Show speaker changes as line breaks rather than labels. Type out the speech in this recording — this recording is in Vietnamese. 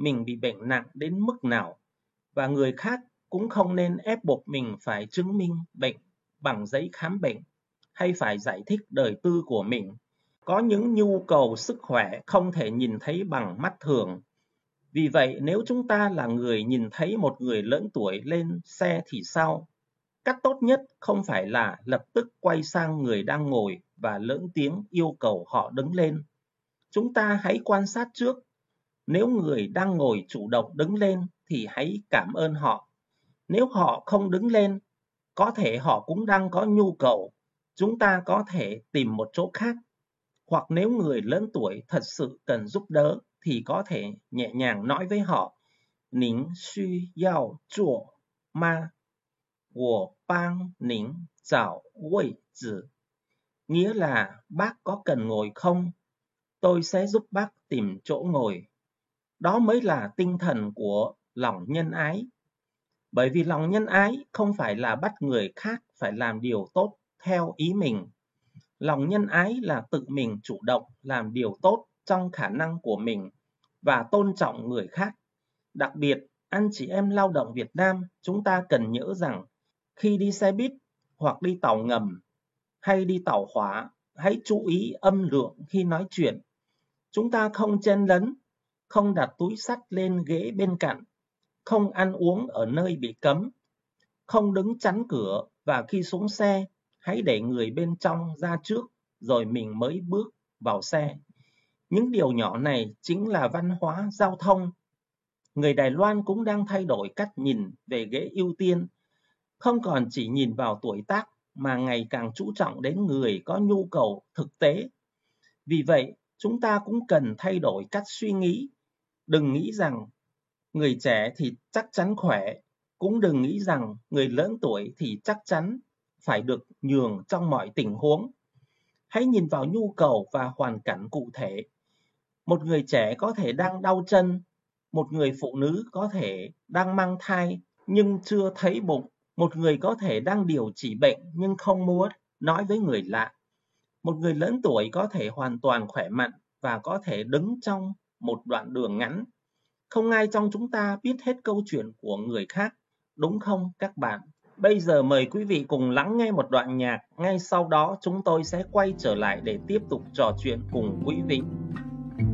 mình bị bệnh nặng đến mức nào, và người khác cũng không nên ép buộc mình phải chứng minh bệnh bằng giấy khám bệnh hay phải giải thích đời tư của mình. Có những nhu cầu sức khỏe không thể nhìn thấy bằng mắt thường. Vì vậy, nếu chúng ta là người nhìn thấy một người lớn tuổi lên xe thì sao? Cách tốt nhất không phải là lập tức quay sang người đang ngồi và lớn tiếng yêu cầu họ đứng lên. Chúng ta hãy quan sát trước. Nếu người đang ngồi chủ động đứng lên thì hãy cảm ơn họ. Nếu họ không đứng lên, có thể họ cũng đang có nhu cầu. Chúng ta có thể tìm một chỗ khác. Hoặc nếu người lớn tuổi thật sự cần giúp đỡ thì có thể nhẹ nhàng nói với họ: "您需要坐吗？我帮您找位置." Nghĩa là bác có cần ngồi không? Tôi sẽ giúp bác tìm chỗ ngồi. Đó mới là tinh thần của lòng nhân ái. Bởi vì lòng nhân ái không phải là bắt người khác phải làm điều tốt theo ý mình. Lòng nhân ái là tự mình chủ động làm điều tốt trong khả năng của mình và tôn trọng người khác. Đặc biệt, anh chị em lao động Việt Nam, chúng ta cần nhớ rằng khi đi xe buýt hoặc đi tàu ngầm hay đi tàu hỏa, hãy chú ý âm lượng khi nói chuyện. Chúng ta không chen lấn, không đặt túi xách lên ghế bên cạnh, không ăn uống ở nơi bị cấm, không đứng chắn cửa, và khi xuống xe, hãy để người bên trong ra trước rồi mình mới bước vào xe. Những điều nhỏ này chính là văn hóa giao thông. Người Đài Loan cũng đang thay đổi cách nhìn về ghế ưu tiên, không còn chỉ nhìn vào tuổi tác mà ngày càng chú trọng đến người có nhu cầu thực tế. Vì vậy, chúng ta cũng cần thay đổi cách suy nghĩ. Đừng nghĩ rằng người trẻ thì chắc chắn khỏe, cũng đừng nghĩ rằng người lớn tuổi thì chắc chắn phải được nhường trong mọi tình huống. Hãy nhìn vào nhu cầu và hoàn cảnh cụ thể. Một người trẻ có thể đang đau chân, một người phụ nữ có thể đang mang thai nhưng chưa thấy bụng, một người có thể đang điều trị bệnh nhưng không muốn nói với người lạ. Một người lớn tuổi có thể hoàn toàn khỏe mạnh và có thể đứng trong một đoạn đường ngắn. Không ai trong chúng ta biết hết câu chuyện của người khác, đúng không các bạn? Bây giờ mời quý vị cùng lắng nghe một đoạn nhạc, ngay sau đó chúng tôi sẽ quay trở lại để tiếp tục trò chuyện cùng quý vị.